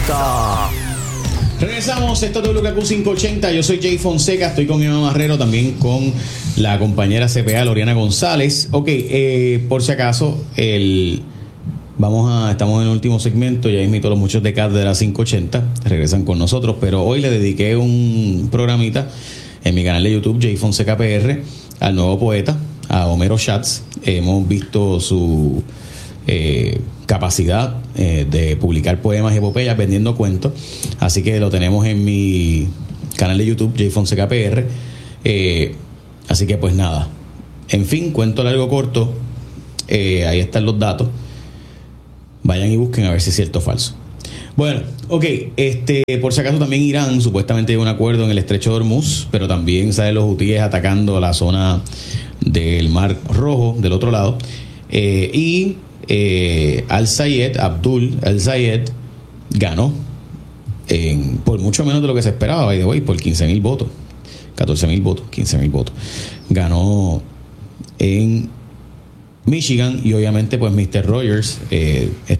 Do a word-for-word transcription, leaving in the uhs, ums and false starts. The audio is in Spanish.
Fonseca. Regresamos, esto es W K Q quinientos ochenta. Yo soy Jay Fonseca, estoy con mi mamá Marrero, también con la compañera C P A, Loriana González. Ok, eh, por si acaso, el, vamos a, estamos en el último segmento. Ya invito a los muchos de Cátedra quinientos ochenta, regresan con nosotros, pero hoy le dediqué un programita en mi canal de YouTube, Jay Fonseca P R, al nuevo poeta, a Homero Schatz. Hemos visto su eh, capacidad eh, de publicar poemas y epopeyas vendiendo cuentos, así que lo tenemos en mi canal de YouTube, Jay Fonseca P R. Eh, así que pues nada, en fin, cuento largo corto, eh, ahí están los datos, vayan y busquen a ver si es cierto o falso. Bueno, ok, este, por si acaso también Irán supuestamente hay un acuerdo en el estrecho de Hormuz, pero también salen los hutíes atacando la zona del Mar Rojo del otro lado, eh, y eh, Al-Sayed, Abdul Al-Sayed ganó en, por mucho menos de lo que se esperaba, by the way, por quince mil votos, catorce mil votos, quince mil votos, ganó en Michigan, y obviamente pues mister Rogers eh,